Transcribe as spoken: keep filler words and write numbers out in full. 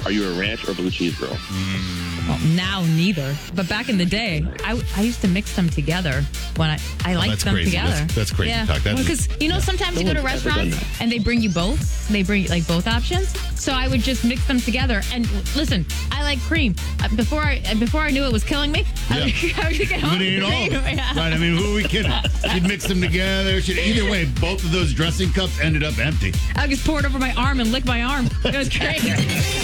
Are you a ranch or blue cheese girl? Well, now neither. But back in the day, I, I used to mix them together when I I liked that's them crazy. together. That's- that's crazy Yeah, talk. That's- because you know sometimes you go to one's ever done restaurants that. and they bring you both. They bring like both options. So I would just mix them together. And listen, I like cream. Uh, Before I uh, before I knew it was killing me, I Yeah. would, I would get You all would the eat all cream. of it. Yeah. Right? I mean, who are we kidding? She'd mix them together. She'd, either way, both of those dressing cups ended up empty. I would just pour it over my arm and lick my arm. It was crazy.